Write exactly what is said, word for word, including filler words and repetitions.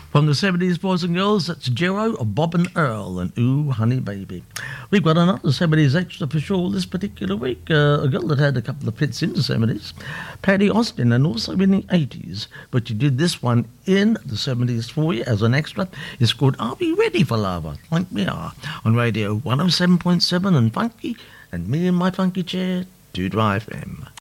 From the seventies boys and girls, that's Jero, Bob and Earl, and Ooh, Honey Baby. We've got another seventies extra for sure this particular week. Uh, a girl that had a couple of hits in the seventies, Patty Austin, and also in the eighties. But she did this one in the seventies for you as an extra. It's called Are We Ready for Love? I think we are. On Radio one oh seven point seven and Funky, and me in my funky chair, to drive them.